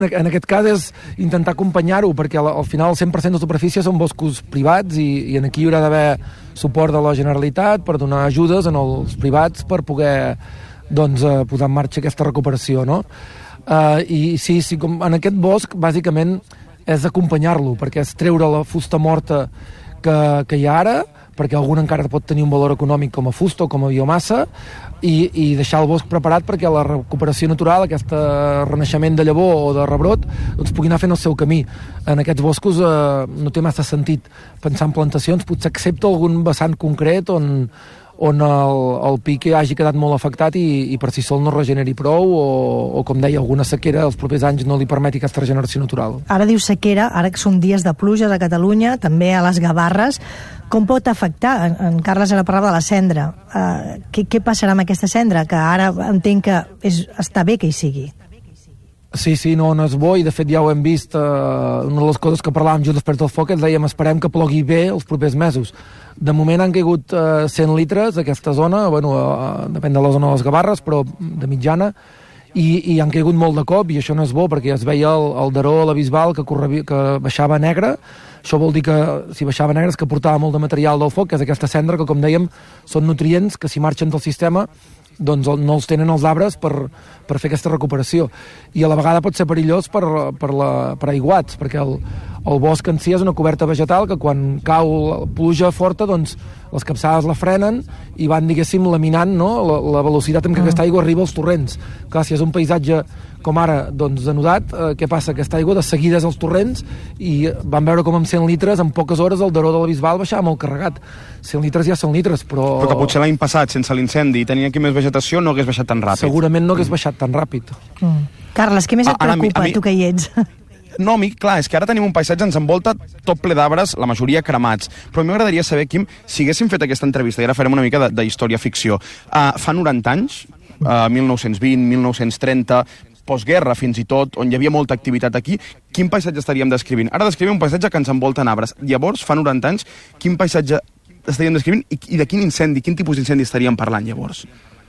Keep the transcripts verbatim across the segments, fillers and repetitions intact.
En aquest cas és intentar acompanyar-ho, perquè al final el cent per cent de la superfície són boscos privats i, i aquí hi haurà d'haver suport de la Generalitat per donar ajudes en els privats per poder doncs, posar en marxa aquesta recuperació, no? Uh, I sí, sí, com en aquest bosc, bàsicament, és acompanyar-lo, perquè és treure la fusta morta que, que hi ha ara, perquè algun encara pot tenir un valor econòmic com a fusta o com a biomassa, i, i deixar el bosc preparat perquè la recuperació natural, aquest renaixement de llavor o de rebrot, doncs pugui anar fent el seu camí. En aquests boscos eh, no té massa sentit pensar en plantacions, potser excepte algun vessant concret on, on el, el pique hagi quedat molt afectat i, i per si sol no regeneri prou o, o, com deia, alguna sequera els propers anys no li permeti aquesta regeneració natural. Ara dius sequera, ara que són dies de pluges a Catalunya, també a les Gavarres, com pot afectar? En, en Carles ara parlava de la cendra. Uh, què, què passarà amb aquesta cendra? Que ara entenc que és, està bé que hi sigui. Sí, sí, no, no és bo, i de fet ja ho hem vist. Uh, una de les coses que parlàvem just després del foc, ens dèiem, esperem que plogui bé els propers mesos. De moment han caigut uh, cent litres a aquesta zona, bueno, uh, depèn de la zona de les Gavarres, però de mitjana, i, i han caigut molt de cop, i això no és bo, perquè es veia el, el Daró a la Bisbal que, corre, que baixava negre. Això vol dir que, si baixava negre, és que portava molt de material del foc, que és aquesta cendra que, com dèiem, són nutrients que, si marxen del sistema, doncs no els tenen els arbres per, per fer aquesta recuperació. I a la vegada pot ser perillós per, per, la, per aiguats, perquè el, el bosc en si és una coberta vegetal que quan cau pluja forta, doncs les capçades la frenen i van, diguéssim, laminant, no?, la, la velocitat amb què aquesta aigua arriba als torrents. Clar, si és un paisatge com ara, doncs, denudat, eh, què passa? Aquesta aigua de seguida és als torrents i van veure com amb cent litres, en poques hores, el Daró de la Bisbal baixava molt carregat. cent litres ja són litres, però... Però que potser l'any passat, sense l'incendi, tenia aquí més vegetació, no hagués baixat tan ràpid. Segurament no hagués baixat tan ràpid. Mm. Carles, què més et Ara, preocupa, a mi, a mi... tu que hi ets? No, amic, clar, és que ara tenim un paisatge, ens envolta tot ple d'arbres, la majoria cremats. Però a mi m'agradaria saber, Quim, si haguéssim fet aquesta entrevista, i ara farem una mica de, de història-ficció, uh, fa noranta anys, uh, mil nou-cents vint, mil nou-cents trenta, postguerra fins i tot, on hi havia molta activitat aquí, quin paisatge estaríem descrivint? Ara descrivim un paisatge que ens envolta en arbres. Llavors, fa noranta anys, quin paisatge estaríem descrivint i, i de quin incendi, quin tipus d'incendi estaríem parlant llavors?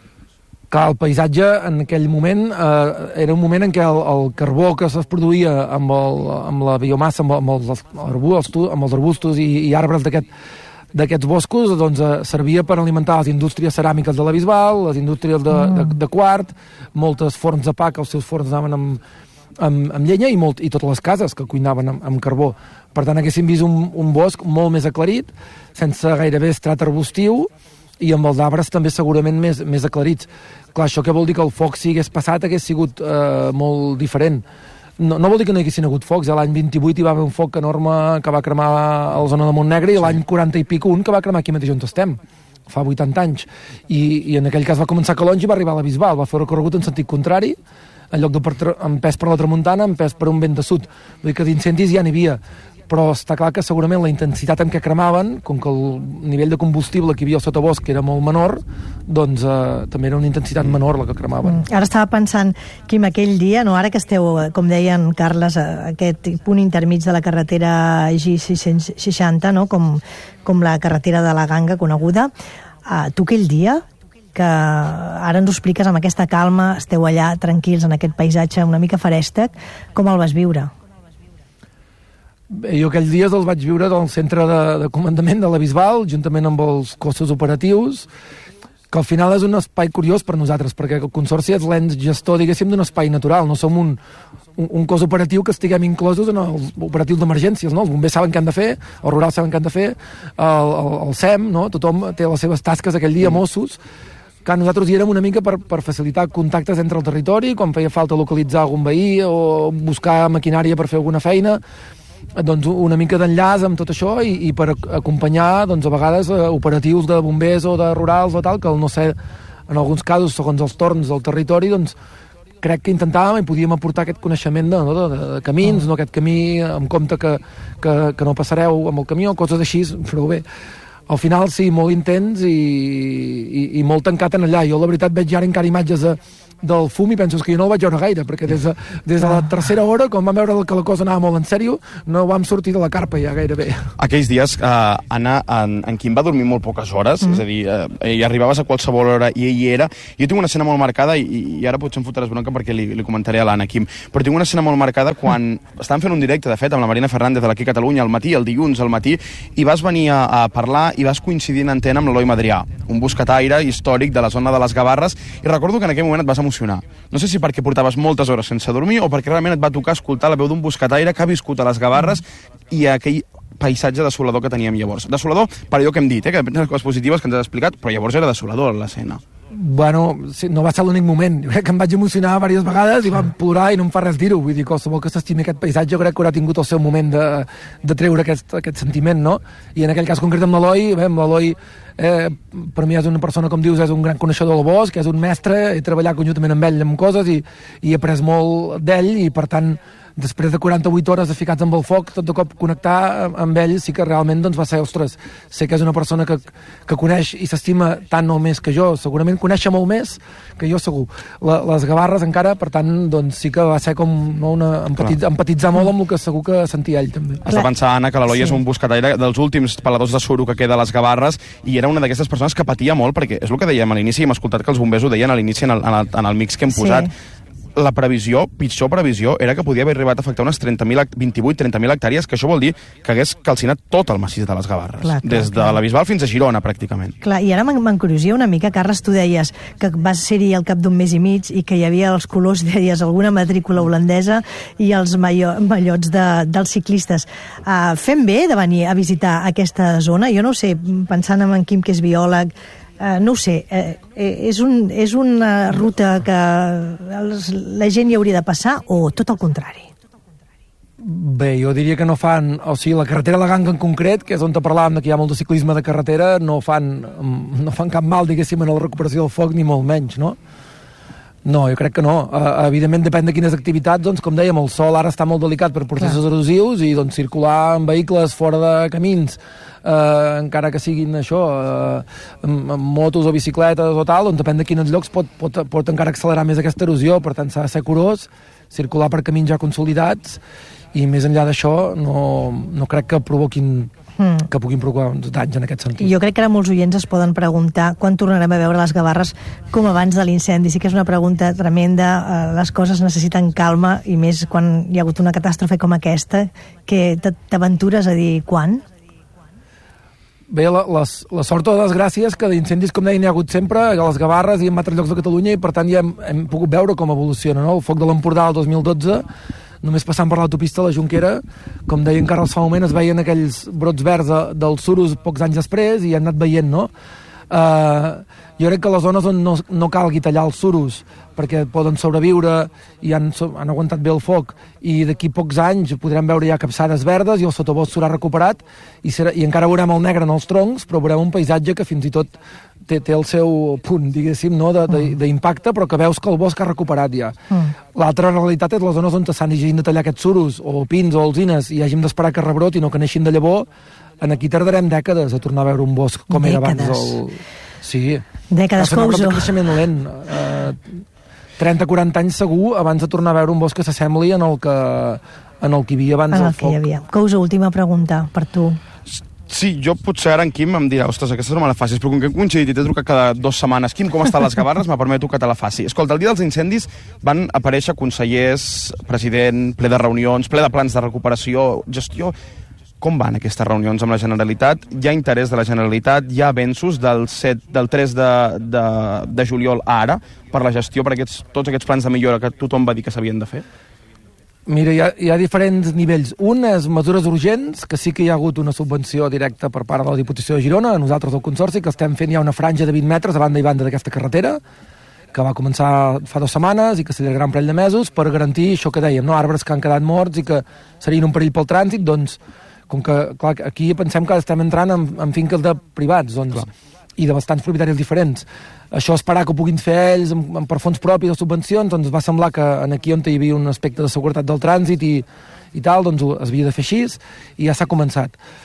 Clar, el paisatge en aquell moment eh, era un moment en què el, el carbó que es produïa amb, el, amb la biomassa, amb, amb, els, arbustos, amb els arbustos i, i arbres d'aquest d'aquests boscos, doncs, eh, servia per alimentar les indústries ceràmiques de la Bisbal, les indústries de, mm. de, de quart, moltes forns de pa, que els seus forns anaven amb, amb, amb llenya, i, molt, i totes les cases que cuinaven amb, amb carbó. Per tant, haguéssim vist un, un bosc molt més aclarit, sense gairebé estrat arbustiu, i amb els arbres també segurament més, més aclarits. Clar, això què vol dir? Que el foc, si hagués passat, hagués sigut eh, molt diferent. No, no vol dir que no hi haguessin hagut focs. L'any vint-i-vuit hi va haver un foc enorme que va cremar a la zona de Montnegre, i l'any quaranta i pico un que va cremar aquí mateix on estem, fa vuitanta anys. I, i en aquell cas va començar a Calonge i va arribar a la Bisbal, va fer el recorregut en sentit contrari, en lloc de per, empès per la tramuntana, empès per un vent de sud. Vull dir que d'incendis ja n'hi havia, però està clar que segurament la intensitat amb què cremaven, com que el nivell de combustible que hi havia al sotabosc era molt menor, doncs eh, també era una intensitat menor la que cremaven. Mm. Ara estava pensant, Quim, aquell dia, no, ara que esteu, com deien Carles, a aquest punt intermig de la carretera G sis-cents seixanta, no, com, com la carretera de la Ganga coneguda, uh, tu aquell dia, que ara ens ho expliques amb aquesta calma, esteu allà tranquils en aquest paisatge una mica ferèstec, com el vas viure? Bé, jo aquells dies els vaig viure del centre de, de comandament de la Bisbal, juntament amb els cossos operatius, que al final és un espai curiós per nosaltres, perquè el Consorci és l'ens gestor, diguéssim, d'un espai natural. No som un, un, un cos operatiu que estiguem inclosos en els operatius d'emergències, no? Els bombers saben què han de fer, els rurals saben què han de fer, el, el, el S E M, no? Tothom té les seves tasques aquell dia, Mossos, que nosaltres hi érem una mica per, per facilitar contactes entre el territori, quan feia falta localitzar algun veí o buscar maquinària per fer alguna feina, doncs una mica d'enllaç amb tot això, i, i per acompanyar, doncs, a vegades eh, operatius de bombers o de rurals o tal, que no sé, en alguns casos, segons els torns del territori, doncs crec que intentàvem i podíem aportar aquest coneixement de, no, de, de camins, no aquest camí amb compte que, que, que no passareu amb el camió, coses així, però bé, al final sí, molt intens i, i, i molt tancat en allà. Jo la veritat veig ara encara imatges de, del fum i penso que jo no el vaig veure gaire, perquè des de, des de la tercera hora, quan vam veure que la cosa anava molt en sèrio, no vam sortir de la carpa ja gairebé. Aquells dies, eh, Anna, en, en Quim va dormir molt poques hores, mm. és a dir, eh, hi arribaves a qualsevol hora i ell hi era. Jo tinc una escena molt marcada, i, i ara potser em fotràs bronca perquè li, li comentaré a l'Anna, Quim, però tinc una escena molt marcada quan mm. estàvem fent un directe, de fet, amb la Marina Fernández de l'Aquí Catalunya al matí, el dilluns al matí, i vas venir a, a parlar i vas coincidir en antena amb l'Eloi Madrià, un buscataire històric de la zona de les Gavarres, i recordo que en aquell moment et vas emocionar. No sé si perquè portaves moltes hores sense dormir o perquè realment et va tocar escoltar la veu d'un buscataire que ha viscut a les Gavarres i aquell paisatge desolador que teníem llavors. Desolador per allò que hem dit, eh, que depèn de les coses positives que ens has explicat, però llavors era desolador l'escena. Bueno, sí, no va ser l'únic moment. Jo crec que em vaig emocionar diverses vegades i vam plorar i no em fa res dir-ho. Vull dir, qualsevol que s'estimi aquest paisatge jo crec que haurà tingut el seu moment de, de treure aquest, aquest sentiment, no? I en aquell cas concret amb l'Eloi, bé, amb l'Eloi eh, per mi és una persona, com dius, és un gran coneixedor del bosc, és un mestre, he treballat conjuntament amb ell en coses i, i he après molt d'ell i, per tant, després de quaranta-vuit hores de ficats amb el foc, tot de cop connectar amb ell sí que realment doncs, va ser, ostres, sé que és una persona que, que coneix i s'estima tant o més que jo, segurament coneix molt més que jo segur. La, les Gavarres encara, per tant, doncs sí que va ser com no, una, empatitzar, empatitzar molt amb el que segur que sentia ell també. Has de pensar, Anna, que l'Eloi sí. és un buscataire dels últims peladors de suro que queda a les Gavarres i era una d'aquestes persones que patia molt, perquè és el que dèiem a l'inici, hem escoltat que els bombers ho deien a l'inici en, el, en, el, en el mix que hem posat. Sí. La previsió, pitjor previsió, era que podia haver arribat a afectar unes trenta mil, vint-i-vuit trenta mil hectàrees, que això vol dir que hagués calcinat tot el massís de les Gavarres. Clar, clar, des de clar. la Bisbal fins a Girona, pràcticament. Clar, i ara m'encuriosia una mica, Carles, tu deies que vas ser-hi al cap d'un mes i mig i que hi havia els colors, deies, alguna matrícula holandesa i els mallo, mallots de, dels ciclistes. Uh, fem bé de venir a visitar aquesta zona? Jo no ho sé, pensant en en Quim, que és biòleg, Uh, no ho sé, uh, és, un, és una ruta que els, la gent hi hauria de passar o tot el contrari? Bé, jo diria que no fan... O sigui, la carretera de la Ganga en concret, que és on te parlàvem que hi ha molt de ciclisme de carretera, no fan, no fan cap mal, diguéssim, en la recuperació del foc, ni molt menys, no? No, jo crec que no. Uh, evidentment depèn de quines activitats, doncs com dèiem, el sol ara està molt delicat per processos Clar. erosius i doncs circular en vehicles fora de camins, uh, encara que siguin això, uh, amb, amb motos o bicicletes o tal, doncs depèn de quins llocs pot, pot, pot encara accelerar més aquesta erosió, per tant s'ha de ser curós, circular per camins ja consolidats i més enllà d'això no, no crec que provoquin Mm. que puguin provocar danys en aquest sentit. Jo crec que ara molts oients es poden preguntar quan tornarem a veure les Gavarres com abans de l'incendi. Sí que és una pregunta tremenda, les coses necessiten calma i més quan hi ha hagut una catàstrofe com aquesta, que t'aventures a dir quan? Bé, la, les, la sort o les gràcies que d'incendis, com deien, hi ha hagut sempre a les Gavarres i en altres llocs de Catalunya i per tant ja hem, hem pogut veure com evoluciona, no? El foc de l'Empordà el dos mil dotze, només passant per l'autopista de la Jonquera, com deien encara fa un moment, es veien aquells brots verds de, dels suros pocs anys després i han anat veient, no? Uh, jo crec que les zones on no, no calgui tallar els suros perquè poden sobreviure i han, han aguantat bé el foc i d'aquí pocs anys podrem veure ja capçades verdes i el sotobosc s'haurà recuperat i, serà, i encara veurem el negre en els troncs, però veurem un paisatge que fins i tot té, té el seu punt, diguéssim, no, d'impacte, però que veus que el bosc ha recuperat ja. Mm. L'altra realitat és les zones on s'han hagin de tallar aquests suros, o pins o alzines, i hàgim d'esperar que rebrotin o que neixin de llavor. En aquí tardarem dècades a tornar a veure un bosc com dècades. Era abans. El... Sí. Dècades, Couso. Un creixement lent. Uh, trenta quaranta anys segur abans de tornar a veure un bosc que s'assembli en el que, en el que hi havia abans del foc. Couso, última pregunta per tu. Sí, jo potser ara en Quim em dirà, ostres, aquesta no me la facis, però com que hem coincidit i t'he trucat cada dues setmanes, Quim, com estan les Gavarres, me permeto que te la faci. Escolta, el dia dels incendis van aparèixer consellers, president, ple de reunions, ple de plans de recuperació, gestió... Com van aquestes reunions amb la Generalitat? Hi ha interès de la Generalitat? Hi ha avenços del, set, del tres de, de, de juliol a ara per la gestió, per aquests, tots aquests plans de millora que tothom va dir que s'havien de fer? Mira, hi ha, hi ha diferents nivells. Un és mesures urgents, que sí que hi ha hagut una subvenció directa per part de la Diputació de Girona, a nosaltres del Consorci, que estem fent ja una franja de vint metres a banda i banda d'aquesta carretera, que va començar fa dues setmanes i que s'allargarà un parell de mesos per garantir això que dèiem, no? Arbres que han quedat morts i que serien un perill pel trànsit, doncs com que, clar, aquí pensem que estem entrant en, en finques de privats, doncs, i de bastants propietaris diferents. Això esperar que ho puguin fer ells amb, amb per fons propis o subvencions, doncs va semblar que en aquí on hi havia un aspecte de seguretat del trànsit i, i tal, doncs es havia de fer així i ja s'ha començat.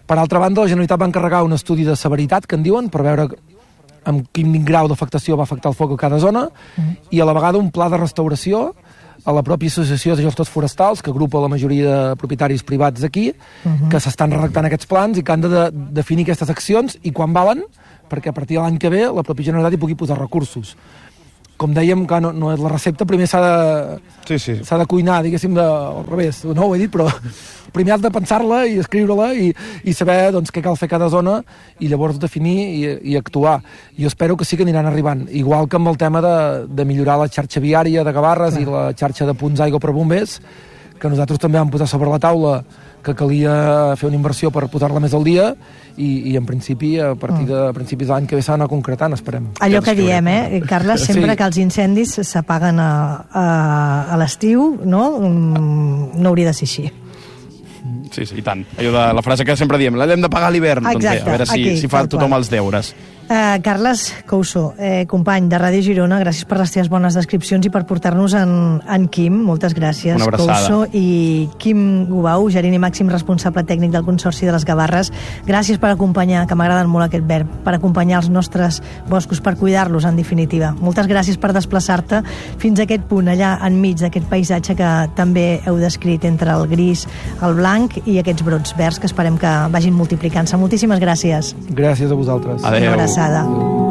Per altra banda, la Generalitat va encarregar un estudi de severitat, que en diuen, per veure amb quin grau d'afectació va afectar el foc a cada zona, mm. i a la vegada un pla de restauració a la pròpia Associació de Gestors Forestals, que agrupa la majoria de propietaris privats aquí, uh-huh. que s'estan redactant aquests plans i que han de, de definir aquestes accions i quan valen, perquè a partir de l'any que ve la pròpia Generalitat hi pugui posar recursos. Com dèiem, que no, no és la recepta, primer s'ha de, sí, sí. s'ha de cuinar, diguéssim, de, al revés, no ho he dit, però primer has de pensar-la i escriure-la i, i saber doncs, què cal fer cada zona i llavors definir i, i actuar. Jo espero que sí que aniran arribant, igual que amb el tema de, de millorar la xarxa viària de Gavarres i la xarxa de punts d'aigua per bombers, que nosaltres també vam posar sobre la taula que calia fer una inversió per posar-la més al dia i, i en principi, a partir de principis de l'any que ve s'ha d'anar concretant, esperem. Allò que diem, eh, Carles, sempre sí. que els incendis s'apaguen a, a, a l'estiu, no? No hauria de ser així. Sí, sí, i tant. Allò de la frase que sempre diem, l'hem de pagar a l'hivern. Doncs bé, a veure si, aquí, si fa tothom els deures. Uh, Carles Couso, eh, company de Ràdio Girona, gràcies per les teves bones descripcions i per portar-nos en, en Quim. Moltes gràcies, Una abraçada. Couso. I Quim Gubau, gerent i màxim responsable tècnic del Consorci de les Gavarres, gràcies per acompanyar, que m'agraden molt aquest verb, per acompanyar els nostres boscos, per cuidar-los, en definitiva. Moltes gràcies per desplaçar-te fins a aquest punt, allà enmig d'aquest paisatge que també heu descrit entre el gris, el blanc i aquests brots verds que esperem que vagin multiplicant-se. Moltíssimes gràcies. Gràcies a vosaltres. Adéu. Una abraçada.